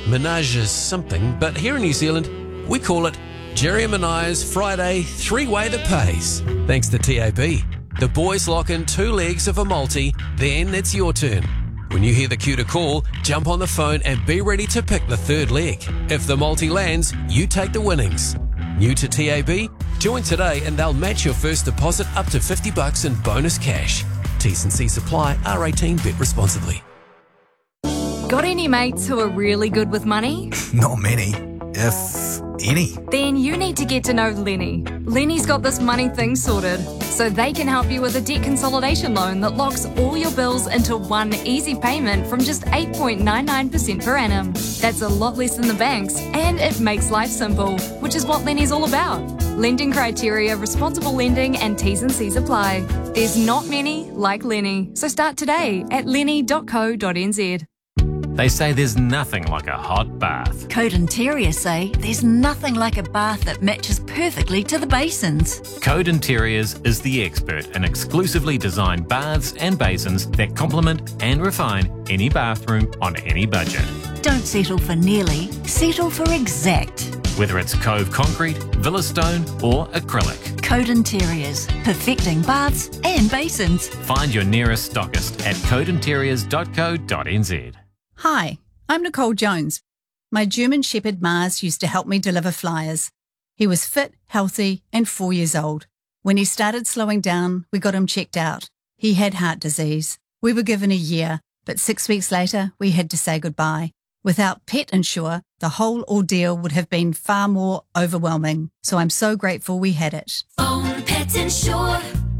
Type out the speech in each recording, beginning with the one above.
Menage is something, but here in New Zealand, we call it Jerry and Menai's Friday three-way that pays. Thanks to TAB. The boys lock in 2 legs of a multi, then it's your turn. When you hear the cue to call, jump on the phone and be ready to pick the 3rd leg. If the multi lands, you take the winnings. New to TAB? Join today and they'll match your first deposit up to $50 in bonus cash. T's and C's apply. R18. Bet responsibly. Got any mates who are really good with money? Not many, if any. Then you need to get to know Lenny. Lenny's got this money thing sorted, so they can help you with a debt consolidation loan that locks all your bills into one easy payment from just 8.99% per annum. That's a lot less than the banks, and it makes life simple, which is what Lenny's all about. Lending criteria, responsible lending, and T's and C's apply. There's not many like Lenny, so start today at lenny.co.nz. They say there's nothing like a hot bath. Code Interior say there's nothing like a bath that matches perfectly to the basins. Code Interiors is the expert in exclusively designed baths and basins that complement and refine any bathroom on any budget. Don't settle for nearly, settle for exact. Whether it's Cove concrete, Villa stone or acrylic. Code Interiors, perfecting baths and basins. Find your nearest stockist at codeinteriors.co.nz. Hi, I'm Nicole Jones. My German Shepherd Mars used to help me deliver flyers. He was fit, healthy, and 4 years old. When he started slowing down, we got him checked out. He had heart disease. We were given a year, but 6 weeks later, we had to say goodbye. Without Pet Insure, the whole ordeal would have been far more overwhelming. So I'm so grateful we had it. Phone Pet Insure.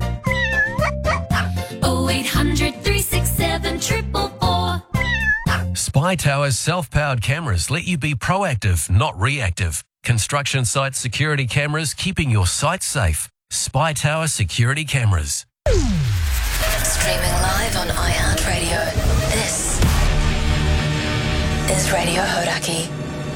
0800 367 444. Spy Tower's self-powered cameras let you be proactive, not reactive. Construction site security cameras keeping your site safe. Spy Tower security cameras. Streaming live on iHeartRadio. This is Radio Hodaki.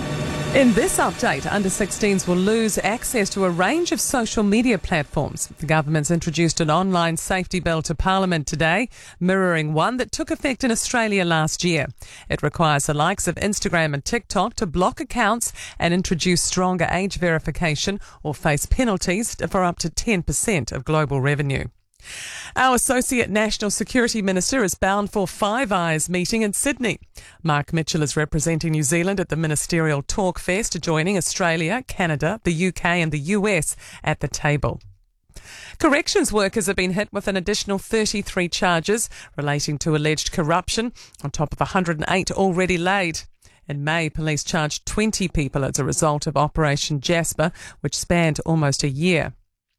In this update, under-16s will lose access to a range of social media platforms. The government's introduced an online safety bill to Parliament today, mirroring one that took effect in Australia last year. It requires the likes of Instagram and TikTok to block accounts and introduce stronger age verification or face penalties for up to 10% of global revenue. Our Associate National Security Minister is bound for Five Eyes meeting in Sydney. Mark Mitchell is representing New Zealand at the Ministerial Talk Fest, joining Australia, Canada, the UK and the US at the table. Corrections workers have been hit with an additional 33 charges relating to alleged corruption, on top of 108 already laid. In May, police charged 20 people as a result of Operation Jasper, which spanned almost a year.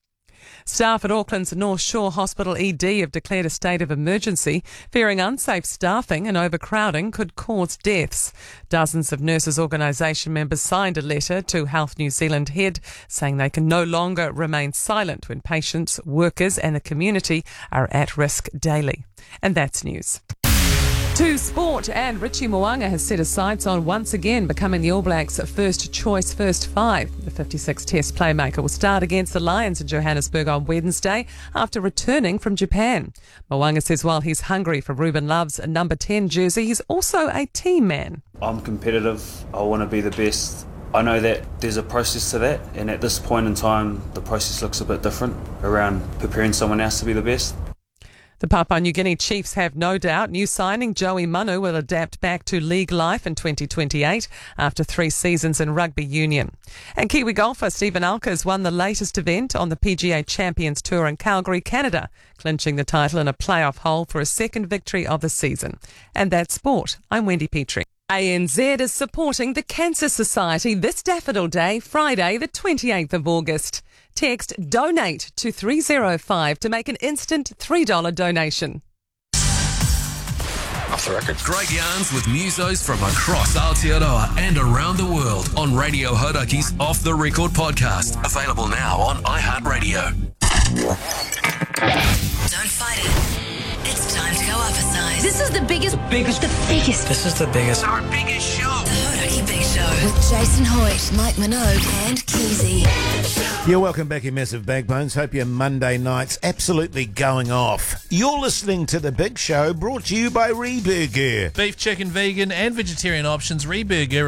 Staff at Auckland's North Shore Hospital ED have declared a state of emergency, fearing unsafe staffing and overcrowding could cause deaths. Dozens of nurses' organisation members signed a letter to Health New Zealand Head saying they can no longer remain silent when patients, workers and the community are at risk daily. And that's news. To sport, and Richie Mo'unga has set his sights on once again becoming the All Blacks' first choice first five. The 56 Test playmaker will start against the Lions in Johannesburg on Wednesday after returning from Japan. Mo'unga says while he's hungry for Ruben Love's number 10 jersey, he's also a team man. I'm competitive. I want to be the best. I know that there's a process to that, and at this point in time, the process looks a bit different around preparing someone else to be the best. The Papua New Guinea Chiefs have no doubt new signing Joey Manu will adapt back to league life in 2028 after 3 seasons in rugby union. And Kiwi golfer Stephen Alkers won the latest event on the PGA Champions Tour in Calgary, Canada, clinching the title in a playoff hole for a second victory of the season. And that's sport. I'm Wendy Petrie. ANZ is supporting the Cancer Society this Daffodil Day, Friday the 28th of August. Text DONATE to 305 to make an instant $3 donation. Off the record. Great yarns with musos from across Aotearoa and around the world on Radio Hodaki's Off the Record podcast. Available now on iHeartRadio. Don't fight it. It's time to go up a size. This is the biggest. This is the biggest. Our biggest show. The Hodaki Big Show with Jason Hoyt, Mike Minogue and Keezy. Yeah, welcome back, you massive backbones. Hope your Monday night's absolutely going off. You're listening to The Big Show, brought to you by Reburger. Beef, chicken, vegan and vegetarian options. Reburger